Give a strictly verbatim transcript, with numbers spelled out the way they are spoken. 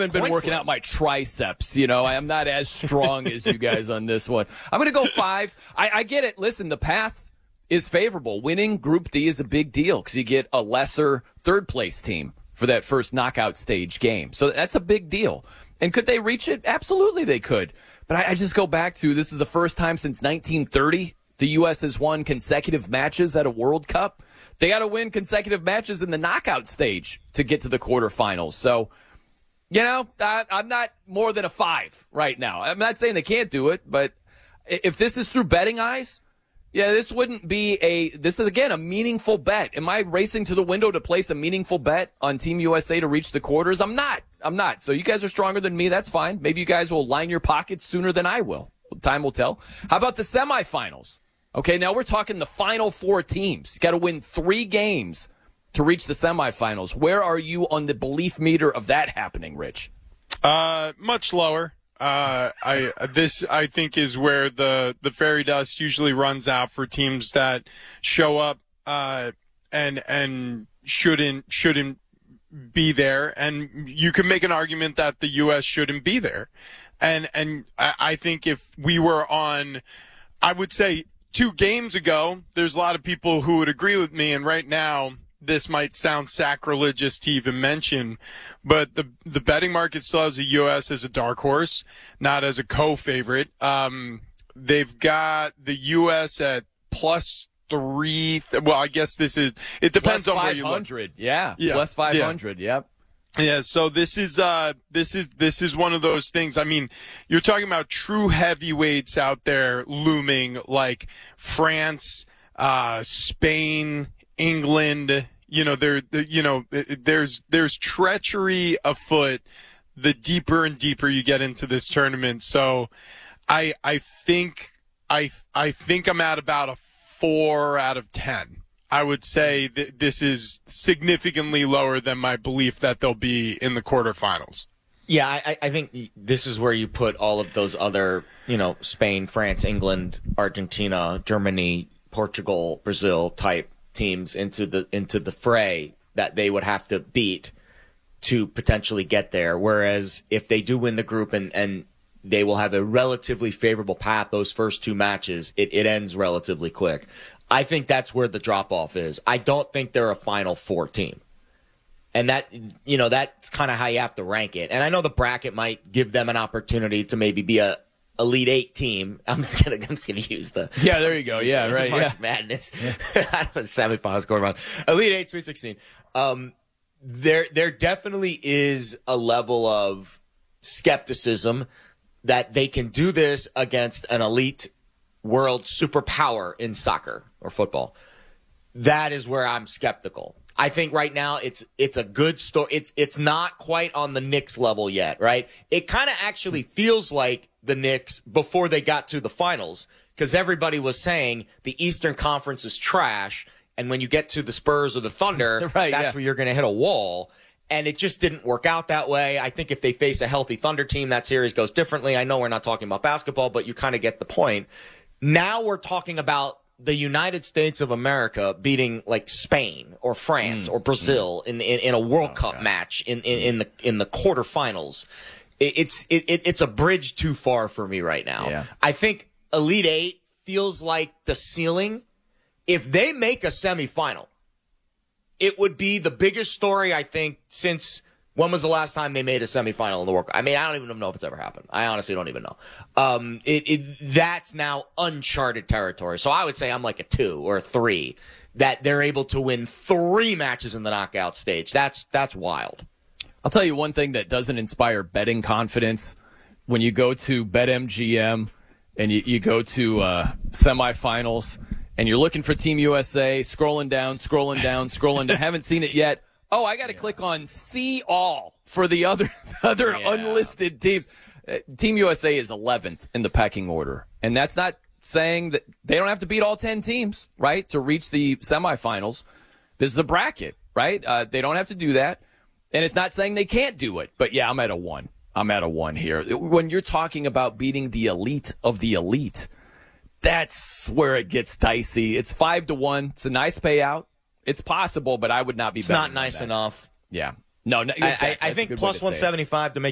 haven't been working out my triceps. You know, I'm not as strong as you guys on this one. I'm going to go five. I, I get it. Listen, the path is favorable. Winning Group D is a big deal because you get a lesser third-place team for that first knockout stage game. So that's a big deal. And could they reach it? Absolutely they could. But I, I just go back to this is the first time since nineteen thirty the U S has won consecutive matches at a World Cup. They got to win consecutive matches in the knockout stage to get to the quarterfinals. So, you know, I, I'm not more than a five right now. I'm not saying they can't do it, but if this is through betting eyes, yeah, this wouldn't be a, this is, again, a meaningful bet. Am I racing to the window to place a meaningful bet on Team U S A to reach the quarters? I'm not. I'm not. So you guys are stronger than me. That's fine. Maybe you guys will line your pockets sooner than I will. Time will tell. How about the semifinals? Okay, now we're talking the final four teams. You got to win three games to reach the semifinals. Where are you on the belief meter of that happening, Rich? Uh, much lower. Uh, I this I think is where the the fairy dust usually runs out for teams that show up uh, and and shouldn't shouldn't be there. And you can make an argument that the U S shouldn't be there. And and I, I think if we were on, I would say. Two games ago, there's a lot of people who would agree with me, and right now, this might sound sacrilegious to even mention, but the the betting market still has the U S as a dark horse, not as a co-favorite. Um, they've got the U S at plus three. Well, I guess this is it depends plus on where you look. five hundred, yeah, yeah, plus five hundred, yeah. Yep. Yeah, so this is uh this is this is one of those things. I mean, you're talking about true heavyweights out there looming, like France, uh, Spain, England. You know, there, you know, there's there's treachery afoot the deeper and deeper you get into this tournament. So, I I think I I think I'm at about a four out of ten. I would say that this is significantly lower than my belief that they'll be in the quarterfinals. Yeah, I, I think this is where you put all of those other, you know, Spain, France, England, Argentina, Germany, Portugal, Brazil type teams into the into the fray that they would have to beat to potentially get there. Whereas if they do win the group and, and they will have a relatively favorable path those first two matches, it, it ends relatively quick. I think that's where the drop-off is. I don't think they're a Final Four team. And that, you know, that's kind of how you have to rank it. And I know the bracket might give them an opportunity to maybe be a Elite Eight team. I'm just gonna, I'm just gonna use the yeah. There you go. Yeah, the right. March Yeah. Madness. I don't know, semifinals going around. Elite Eight, Sweet Sixteen. Um, there, there definitely is a level of skepticism that they can do this against an elite world superpower in soccer or football. That is where I'm skeptical. I think right now it's it's a good story. It's it's not quite on the Knicks level yet, right? It kind of actually feels like the Knicks before they got to the finals, because everybody was saying the Eastern Conference is trash, and when you get to the Spurs or the Thunder, right, that's yeah. where you're going to hit a wall. And it just didn't work out that way. I think if they face a healthy Thunder team, that series goes differently. I know we're not talking about basketball, but you kind of get the point. Now we're talking about the United States of America beating like Spain or France mm. or Brazil mm. in, in in a World oh, Cup gosh. match in, in, in the in the quarterfinals. It, it's it, it's a bridge too far for me right now. Yeah. I think Elite Eight feels like the ceiling. If they make a semifinal, it would be the biggest story, I think, since when was the last time they made a semifinal in the World Cup? I mean, I don't even know if it's ever happened. I honestly don't even know. Um, it, it that's now uncharted territory. So I would say I'm like a two or a three, that they're able to win three matches in the knockout stage. That's that's wild. I'll tell you one thing that doesn't inspire betting confidence. When you go to BetMGM and you, you go to uh, semifinals and you're looking for Team U S A, scrolling down, scrolling down, scrolling down, haven't seen it yet. Oh, I got to yeah. click on see all for the other other yeah. unlisted teams. Uh, Team U S A is eleventh in the pecking order. And that's not saying that they don't have to beat all ten teams, right, to reach the semifinals. This is a bracket, right? Uh, they don't have to do that. And it's not saying they can't do it. But, yeah, I'm at a one. I'm at a one here. When you're talking about beating the elite of the elite, that's where it gets dicey. It's five to one. It's a nice payout. It's possible, but I would not be It's betting not nice on that. enough. Yeah. No, no I, exactly. I, I think plus one seventy-five to make